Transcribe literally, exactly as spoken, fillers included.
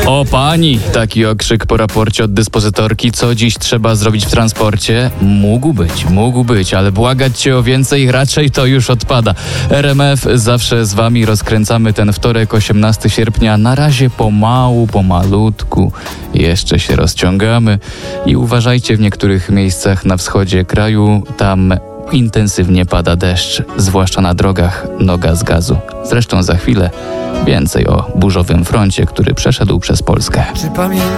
O pani! Taki okrzyk po raporcie od dyspozytorki. Co dziś trzeba zrobić w transporcie? Mógł być, mógł być, ale błagać cię o więcej raczej to już odpada. R M F zawsze z wami, rozkręcamy ten wtorek, osiemnastego sierpnia. Na razie pomału, pomalutku. Jeszcze się rozciągamy i uważajcie w niektórych miejscach na wschodzie kraju. Tam intensywnie pada deszcz, zwłaszcza na drogach, noga z gazu. Zresztą za chwilę więcej o burzowym froncie, który przeszedł przez Polskę. Czy pamiętasz?